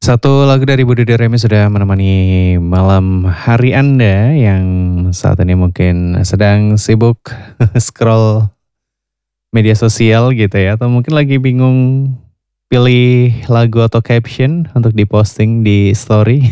Satu lagu dari Budi Doremi sudah menemani malam hari Anda yang saat ini mungkin sedang sibuk scroll media sosial gitu ya, atau mungkin lagi bingung pilih lagu atau caption untuk diposting di story.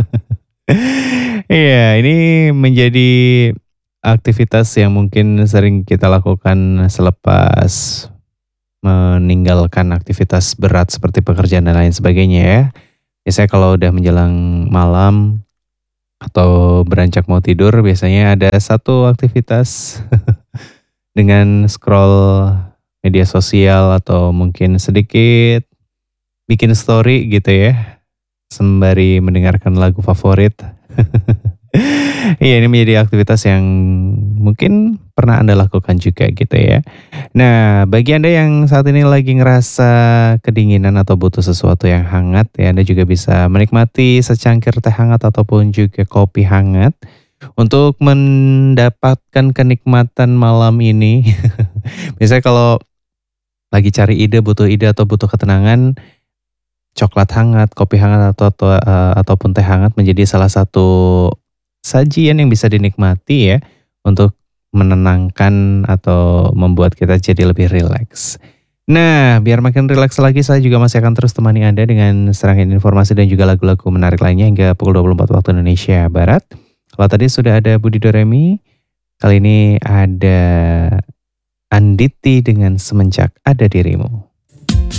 Iya, ini menjadi aktivitas yang mungkin sering kita lakukan selepas meninggalkan aktivitas berat seperti pekerjaan dan lain sebagainya ya. Biasanya kalau udah menjelang malam atau beranjak mau tidur biasanya ada satu aktivitas dengan scroll media sosial atau mungkin sedikit bikin story gitu ya, sembari mendengarkan lagu favorit. Iya, ini menjadi aktivitas yang mungkin pernah Anda lakukan juga gitu ya. Nah, bagi Anda yang saat ini lagi ngerasa kedinginan atau butuh sesuatu yang hangat ya, Anda juga bisa menikmati secangkir teh hangat ataupun juga kopi hangat untuk mendapatkan kenikmatan malam ini. Biasanya kalau lagi cari ide, butuh ide atau butuh ketenangan, coklat hangat, kopi hangat ataupun teh hangat menjadi salah satu sajian yang bisa dinikmati ya untuk menenangkan atau membuat kita jadi lebih rileks. Nah, biar makin rileks lagi saya juga masih akan terus temani Anda dengan serangkaian informasi dan juga lagu-lagu menarik lainnya hingga pukul 24 waktu Indonesia Barat. Kalau tadi sudah ada Budi Doremi, kali ini ada Anditi dengan Semenjak Ada Dirimu.